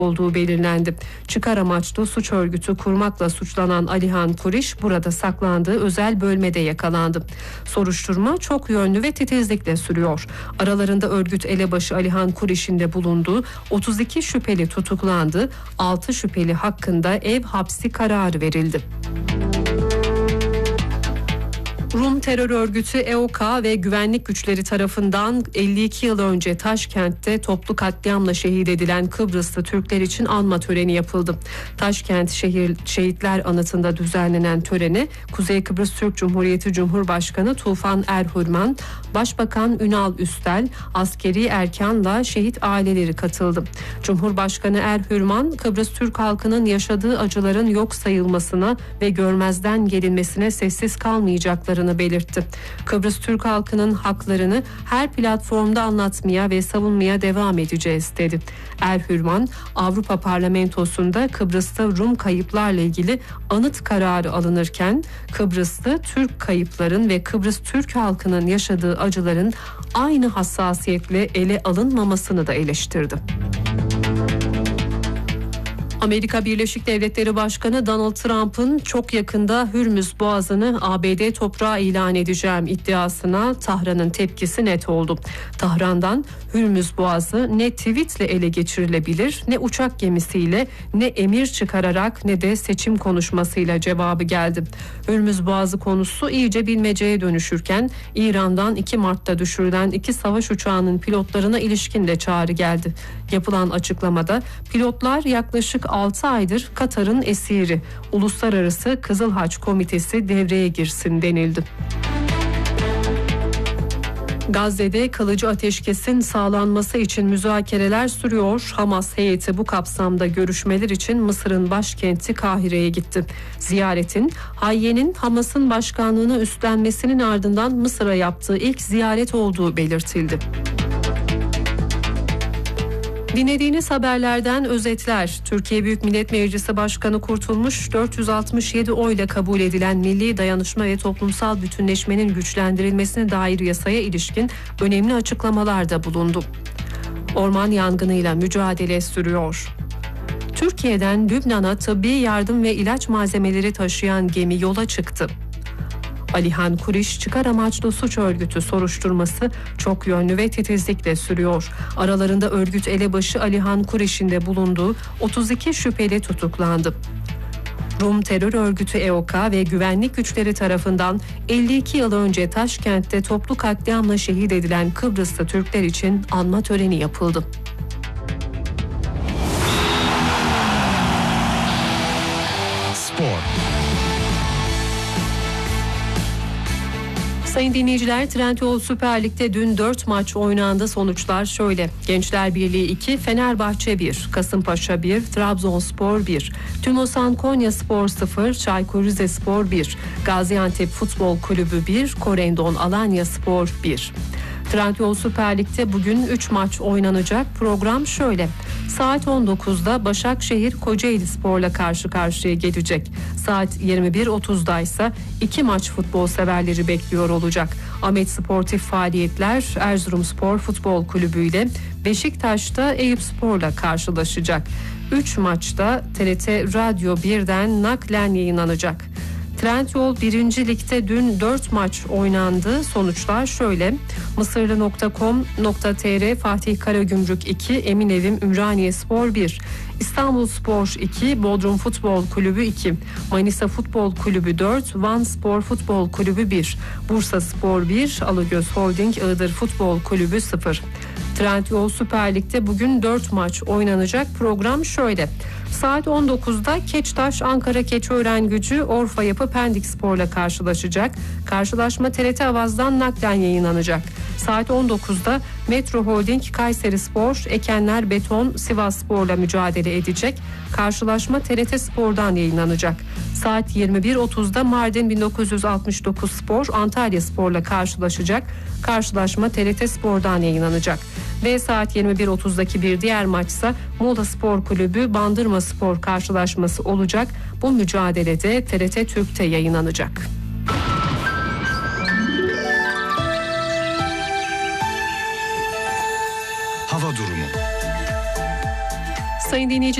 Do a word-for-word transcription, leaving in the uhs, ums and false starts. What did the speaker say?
olduğu belirlendi. Çıkar amaçlı suç örgütü kurmakla suçlanan Alihan Kuriş burada saklandığı özel bölmede yakalandı. Soruşturma çok yönlü ve titizlikle sürüyor. Aralarında örgüt elebaşı Alihan Kuriş'in de bulunduğu otuz iki şüpheli tutuklandı. altı şüpheli hakkında ev hapsi kararı verildi. Rum terör örgütü E O K ve güvenlik güçleri tarafından elli iki yıl önce Taşkent'te toplu katliamla şehit edilen Kıbrıslı Türkler için anma töreni yapıldı. Taşkent şehir şehitler anıtında düzenlenen törene Kuzey Kıbrıs Türk Cumhuriyeti Cumhurbaşkanı Tufan Erhürman, Başbakan Ünal Üstel, askeri erkanla şehit aileleri katıldı. Cumhurbaşkanı Erhürman, Kıbrıs Türk halkının yaşadığı acıların yok sayılmasına ve görmezden gelinmesine sessiz kalmayacakları belirtti. Kıbrıs Türk halkının haklarını her platformda anlatmaya ve savunmaya devam edeceğiz dedi. Erhürman, Avrupa Parlamentosu'nda Kıbrıs'ta Rum kayıplarla ilgili anıt kararı alınırken Kıbrıs'ta Türk kayıpların ve Kıbrıs Türk halkının yaşadığı acıların aynı hassasiyetle ele alınmamasını da eleştirdi. Amerika Birleşik Devletleri Başkanı Donald Trump'ın çok yakında Hürmüz Boğazı'nı A B D toprağı ilan edeceğim iddiasına Tahran'ın tepkisi net oldu. Tahran'dan Hürmüz Boğazı ne tweetle ele geçirilebilir, ne uçak gemisiyle, ne emir çıkararak, ne de seçim konuşmasıyla cevabı geldi. Hürmüz Boğazı konusu iyice bilmeceye dönüşürken İran'dan iki Mart'ta düşürülen iki savaş uçağının pilotlarına ilişkin de çağrı geldi. Yapılan açıklamada pilotlar yaklaşık altı aydır Katar'ın esiri. Uluslararası Kızıl Haç Komitesi devreye girsin denildi. Gazze'de kalıcı ateşkesin sağlanması için müzakereler sürüyor. Hamas heyeti bu kapsamda görüşmeler için Mısır'ın başkenti Kahire'ye gitti. Ziyaretin Hayye'nin Hamas'ın başkanlığını üstlenmesinin ardından Mısır'a yaptığı ilk ziyaret olduğu belirtildi. Dinlediğiniz haberlerden özetler. Türkiye Büyük Millet Meclisi Başkanı Kurtulmuş, dört yüz altmış yedi oyla kabul edilen Milli Dayanışma ve Toplumsal Bütünleşmenin güçlendirilmesine dair yasaya ilişkin önemli açıklamalarda bulundu. Orman yangınıyla mücadele sürüyor. Türkiye'den Lübnan'a tıbbi yardım ve ilaç malzemeleri taşıyan gemi yola çıktı. Alihan Kuriş çıkar amaçlı suç örgütü soruşturması çok yönlü ve titizlikle sürüyor. Aralarında örgüt elebaşı Alihan Kuriş'in de bulunduğu otuz iki şüpheli tutuklandı. Rum terör örgütü E O K ve güvenlik güçleri tarafından elli iki yıl önce Taşkent'te toplu katliamla şehit edilen Kıbrıslı Türkler için anma töreni yapıldı. Spor. Sayın dinleyiciler, Trendyol Süper Lig'de dün dört maç oynandı. Sonuçlar şöyle: Gençler Birliği iki, Fenerbahçe bir, Kasımpaşa bir, Trabzonspor bir, Tümosan Konyaspor sıfır, Çaykur Rizespor bir, Gaziantep Futbol Kulübü bir, Korendon Alanyaspor bir. Trendyol Süper Lig'de bugün üç maç oynanacak. Program şöyle: Saat on dokuzda Başakşehir Kocaelispor'la karşı karşıya gelecek. Saat yirmi bir otuzda ise iki maç futbol severleri bekliyor olacak. Ahmet Sportif Faaliyetler Erzurumspor Futbol Kulübü ile Beşiktaş'ta Eyüpspor'la karşılaşacak. üç maçta T R T Radyo birden naklen yayınlanacak. Trendyol birinci Lig'de dün dört maç oynandı. Sonuçlar şöyle: Mısırlı nokta com nokta tr Fatih Karagümrük iki, Eminevim Ümraniyespor bir, İstanbulspor iki, Bodrum Futbol Kulübü iki, Manisa Futbol Kulübü dört, Van Spor Futbol Kulübü bir, Bursaspor bir, Alıgöz Holding Iğdır Futbol Kulübü sıfır. Trendyol Süper Lig'de bugün dört maç oynanacak. Program şöyle: Saat on dokuzda Keçtaş Ankara Keçiörengücü Orfa Yapı Pendikspor'la karşılaşacak. Karşılaşma T R T Avaz'dan naklen yayınlanacak. Saat on dokuzda Metro Holding Kayserispor Ekenler Beton Sivasspor'la mücadele edecek. Karşılaşma T R T Spor'dan yayınlanacak. Saat yirmi bir otuzda Mardin bin dokuz yüz altmış dokuz Spor Antalyaspor'la karşılaşacak. Karşılaşma T R T Spor'dan yayınlanacak. Ve saat yirmi bir otuzdaki bir diğer maçsa Muğla Spor Kulübü Bandırma Spor karşılaşması olacak. Bu mücadelede T R T Türk'te yayınlanacak. Hava durumu. Sayın dinleyici